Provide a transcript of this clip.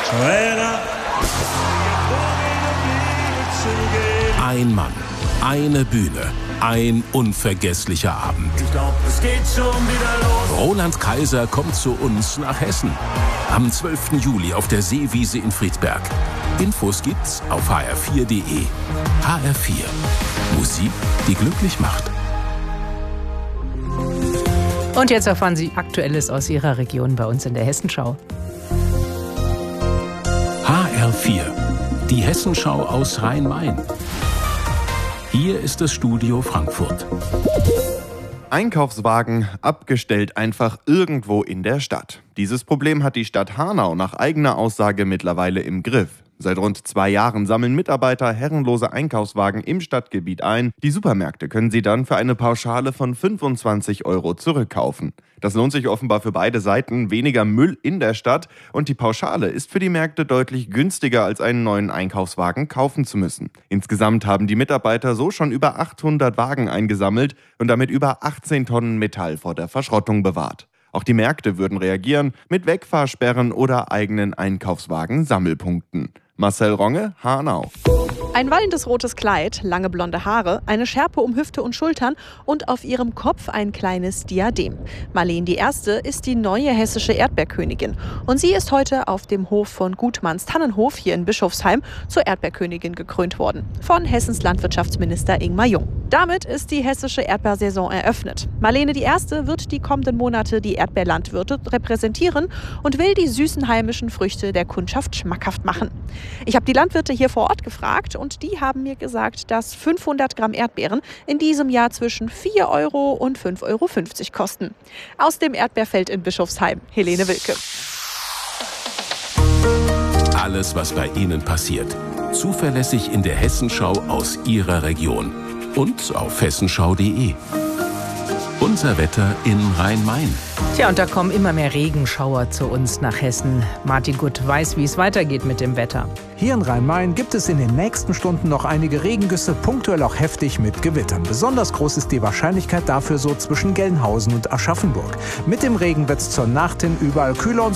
Ein Mann, eine Bühne, ein unvergesslicher Abend. Ich glaub, es geht schon wieder los. Roland Kaiser kommt zu uns nach Hessen. Am 12. Juli auf der Seewiese in Friedberg. Infos gibt's auf hr4.de. HR4. Musik, die glücklich macht. Und jetzt erfahren Sie Aktuelles aus Ihrer Region bei uns in der Hessenschau. HR4. Die Hessenschau aus Rhein-Main. Hier ist das Studio Frankfurt. Einkaufswagen abgestellt einfach irgendwo in der Stadt. Dieses Problem hat die Stadt Hanau nach eigener Aussage mittlerweile im Griff. Seit rund 2 Jahren sammeln Mitarbeiter herrenlose Einkaufswagen im Stadtgebiet ein. Die Supermärkte können sie dann für eine Pauschale von 25 € zurückkaufen. Das lohnt sich offenbar für beide Seiten. Weniger Müll in der Stadt und die Pauschale ist für die Märkte deutlich günstiger, als einen neuen Einkaufswagen kaufen zu müssen. Insgesamt haben die Mitarbeiter so schon über 800 Wagen eingesammelt und damit über 18 Tonnen Metall vor der Verschrottung bewahrt. Auch die Märkte würden reagieren mit Wegfahrsperren oder eigenen Einkaufswagen-Sammelpunkten. Marcel Ronge, Hanau. Ein wallendes rotes Kleid, lange blonde Haare, eine Schärpe um Hüfte und Schultern und auf ihrem Kopf ein kleines Diadem. Marleen die Erste ist die neue hessische Erdbeerkönigin. Und sie ist heute auf dem Hof von Gutmanns Tannenhof hier in Bischofsheim zur Erdbeerkönigin gekrönt worden. Von Hessens Landwirtschaftsminister Ingmar Jung. Damit ist die hessische Erdbeersaison eröffnet. Marleen die Erste wird die kommenden Monate die Erdbeerlandwirte repräsentieren und will die süßen heimischen Früchte der Kundschaft schmackhaft machen. Ich habe die Landwirte hier vor Ort gefragt und die haben mir gesagt, dass 500 Gramm Erdbeeren in diesem Jahr zwischen 4 € und 5,50 € kosten. Aus dem Erdbeerfeld in Bischofsheim, Helene Wilke. Alles, was bei Ihnen passiert. Zuverlässig in der Hessenschau aus Ihrer Region. Und auf hessenschau.de. Unser Wetter in Rhein-Main. Tja, und da kommen immer mehr Regenschauer zu uns nach Hessen. Martin Gutt weiß, wie es weitergeht mit dem Wetter. Hier in Rhein-Main gibt es in den nächsten Stunden noch einige Regengüsse, punktuell auch heftig mit Gewittern. Besonders groß ist die Wahrscheinlichkeit dafür so zwischen Gelnhausen und Aschaffenburg. Mit dem Regen wird es zur Nacht hin überall kühler und